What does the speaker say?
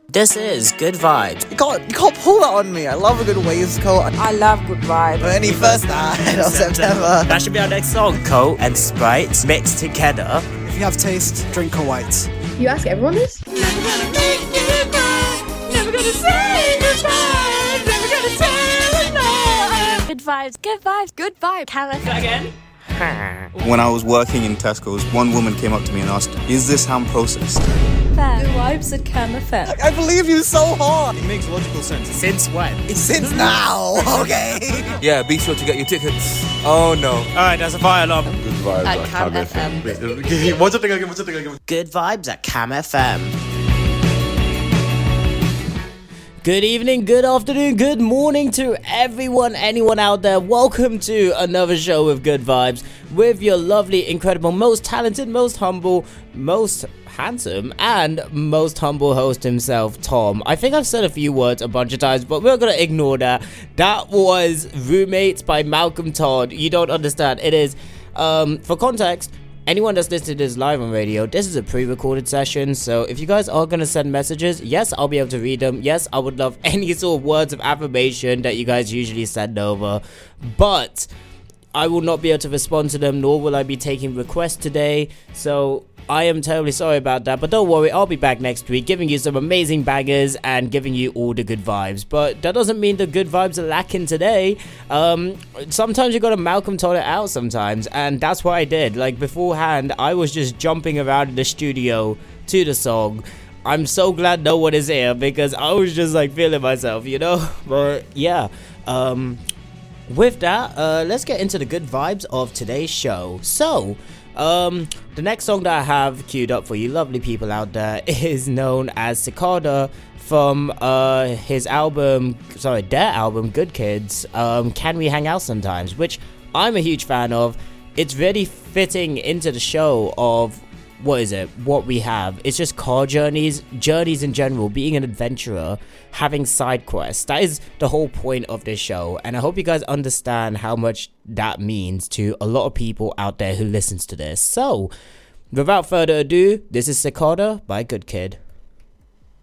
This is Good Vibes. You can't pull that on me. I love a good waistcoat. I love Good Vibes. 21st of September. That should be our next song. Coke and Sprite mixed together. If you have taste, drink a white. You ask everyone this? Never gonna make you goodbye. Never gonna say goodbye. Never gonna tell no. Good vibes, good vibes, good vibe. California. Again? When I was working in Tesco's, one woman came up to me and asked, "Is this ham processed?" Good Vibes at Cam FM. I believe you so hard. It makes logical sense. Since when? It's since now, okay? Yeah, be sure to get your tickets. Oh no. Alright, that's a fire alarm. Good vibes At Cam FM. Wait, what's the thing again? Good Vibes at Cam FM. Good evening, good afternoon, good morning to anyone out there. Welcome to another show with Good Vibes with your lovely, incredible, most talented, most humble, most handsome, and most humble host himself, Tom. I think I've said a few words a bunch of times, but we're gonna ignore that. That was Roommates by Malcolm Todd. You don't understand. It is, for context, anyone that's listening to this live on radio, this is a pre-recorded session, so if you guys are going to send messages, yes, I'll be able to read them. Yes, I would love any sort of words of affirmation that you guys usually send over, but I will not be able to respond to them, nor will I be taking requests today, so I am terribly sorry about that, but don't worry, I'll be back next week giving you some amazing bangers and giving you all the good vibes. But that doesn't mean the good vibes are lacking today. Sometimes you gotta Malcolm Todd it out sometimes, and that's what I did. Like beforehand, I was just jumping around in the studio to the song. I'm so glad no one is here because I was just like feeling myself, you know? But yeah, with that, let's get into the good vibes of today's show. So, the next song that I have queued up for you lovely people out there is known as Cicada from their album Good Kids, Can We Hang Out Sometimes, which I'm a huge fan of. It's really fitting into the show of what we have. It's just car journeys in general, being an adventurer, having side quests. That is the whole point of this show, and I hope you guys understand how much that means to a lot of people out there who listens to this. So, without further ado, this is Cicada by Good Kid.